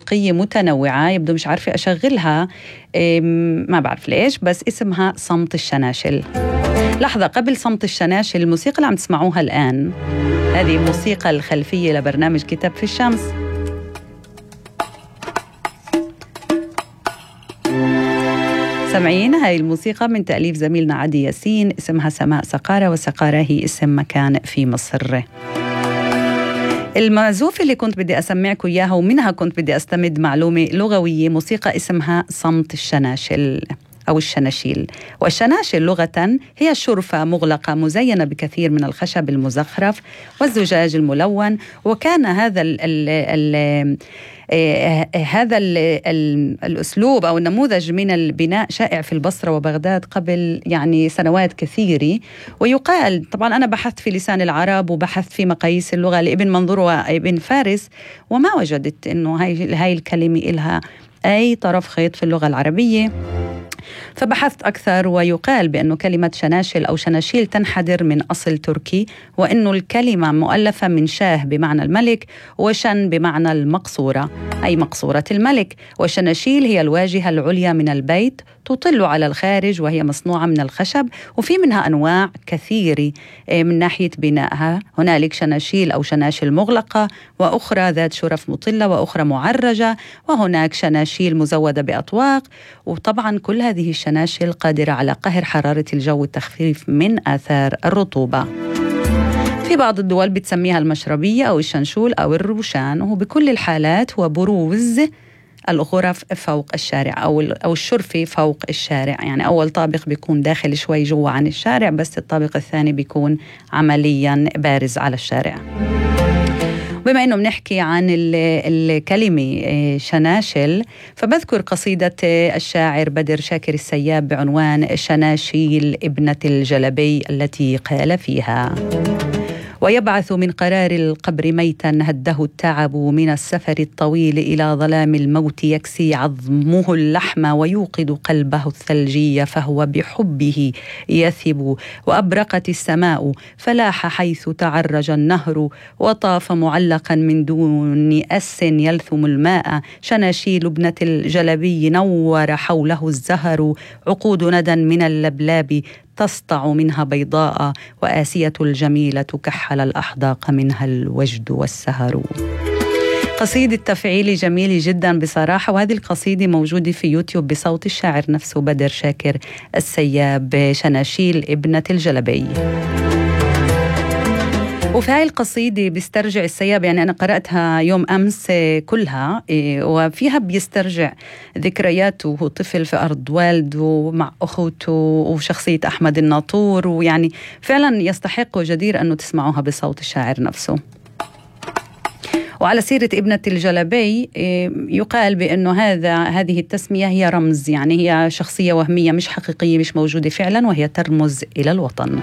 موسيقية متنوعة، يبدو مش عارفة أشغلها، ما بعرف ليش، بس اسمها صمت الشناشل. لحظة، قبل صمت الشناشل الموسيقى اللي عم تسمعوها الآن هذه موسيقى الخلفية لبرنامج كتاب في الشمس. سمعين هاي الموسيقى من تأليف زميلنا عدي ياسين، اسمها سماء سقارة، وسقارة هي اسم مكان في مصر. المعزوفة اللي كنت بدي أسمعكم إياها ومنها كنت بدي أستمد معلومة لغوية، موسيقى اسمها صمت الشناشل أو الشناشيل. والشناشل لغة هي شرفة مغلقة مزينة بكثير من الخشب المزخرف والزجاج الملون. وكان هذا الأسلوب أو النموذج من البناء شائع في البصرة وبغداد قبل سنوات كثيرة. ويقال، طبعا أنا بحثت في لسان العرب وبحثت في مقاييس اللغة لابن منظور وابن فارس، وما وجدت إنه هاي الكلمة إلها أي طرف خيط في اللغة العربية. فبحثت أكثر، ويقال بأنه كلمة شناشل أو شناشيل تنحدر من أصل تركي، وأنه الكلمة مؤلفة من شاه بمعنى الملك، وشن بمعنى المقصورة أي مقصورة الملك. وشناشيل هي الواجهة العليا من البيت تطل على الخارج، وهي مصنوعة من الخشب، وفي منها أنواع كثيرة من ناحية بنائها. هنالك شناشيل أو شناشل مغلقة، وأخرى ذات شرف مطلة، وأخرى معرجة، وهناك شناشيل مزودة بأطواق. وطبعا كل هذه الشناشل قادرة على قهر حرارة الجو والتخفيف من آثار الرطوبة. في بعض الدول بتسميها المشربية أو الشنشول أو الروشان، وهو بكل الحالات هو بروز الغرف فوق الشارع أو الشرفة فوق الشارع. أول طابق بيكون داخل شوي جوا عن الشارع، بس الطابق الثاني بيكون عمليا بارز على الشارع. بما أنه بنحكي عن الكلمة شناشل، فبذكر قصيدة الشاعر بدر شاكر السياب بعنوان شناشيل ابنة الجلبي، التي قال فيها: ويبعث من قرار القبر ميتا هده التعب، من السفر الطويل إلى ظلام الموت يكسي عظمه اللحم ويوقد قلبه الثلجي، فهو بحبه يثب. وأبرقت السماء فلاح حيث تعرج النهر، وطاف معلقا من دون أس يلثم الماء. شناشيل ابنة الجلبي نور حوله الزهر، عقود ندى من اللبلاب تسطع منها بيضاء، وآسية الجميلة كحل الأحداق منها الوجد والسهر. قصيدة تفعيلي جميلة جدا بصراحة، وهذه القصيدة موجودة في يوتيوب بصوت الشاعر نفسه بدر شاكر السياب، شناشيل ابنة الجلبي. وفي هاي القصيدة بيسترجع السياب، أنا قرأتها يوم أمس كلها، وفيها بيسترجع ذكرياته وهو طفل في أرض والده مع أخوته وشخصية أحمد الناطور، فعلا يستحق وجدير أنه تسمعوها بصوت الشاعر نفسه. وعلى سيرة ابنة الجلبي، يقال بأنه هذه التسمية هي رمز، هي شخصية وهمية مش حقيقية، مش موجودة فعلا، وهي ترمز إلى الوطن.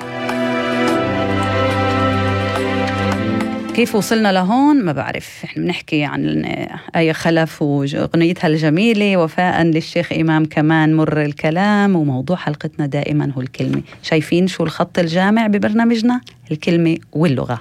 كيف وصلنا لهون ما بعرف. احنا بنحكي عن آية خلف وأغنيتها الجميلة، وفاء للشيخ إمام كمان مر الكلام، وموضوع حلقتنا دائما هو الكلمة. شايفين شو الخط الجامع ببرنامجنا؟ الكلمة واللغة.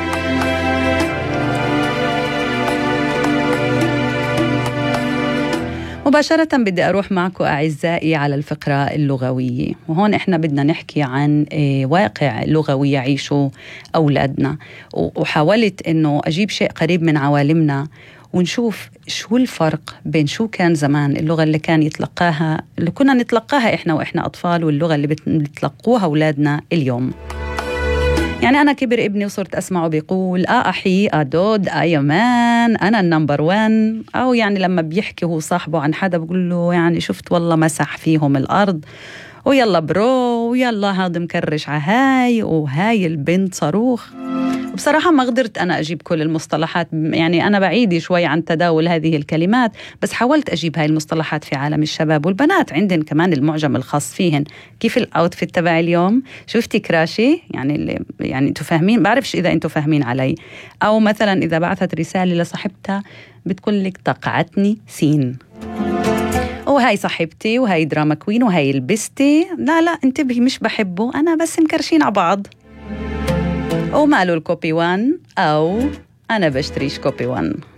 مباشرة بدي أروح معكم أعزائي على الفقرة اللغوية، وهون إحنا بدنا نحكي عن واقع لغوي يعيشه أولادنا، وحاولت إنه أجيب شيء قريب من عوالمنا ونشوف شو الفرق بين شو كان زمان اللغة اللي كنا نتلقاها إحنا وإحنا أطفال، واللغة اللي بتلقوها أولادنا اليوم. أنا كبر ابني وصرت أسمعه بيقول أحي أدود يمان أنا النمبر 1، أو لما بيحكي هو صاحبه عن حدا بقول له شفت والله مسح فيهم الأرض، ويلا برو، ويلا هذا مكرش عهاي، وهاي البنت صاروخ. بصراحة ما قدرت أنا أجيب كل المصطلحات، أنا بعيدي شوي عن تداول هذه الكلمات، بس حاولت أجيب هاي المصطلحات في عالم الشباب والبنات. عندن كمان المعجم الخاص فيهن. كيف الأوتفيت تبع اليوم؟ شفتي كراشي؟ أنتوا فاهمين؟ بعرفش إذا أنتوا فاهمين علي. أو مثلا إذا بعثت رسالة لصاحبتها بتقول لك طقعتني سين، وهاي صاحبتي، وهاي دراما كوين، وهاي لبستي. لا انتبهي، مش بحبه أنا، بس مكرشين على بعض. وماله الكوبي وان، أو أنا بشتريش كوبي وان.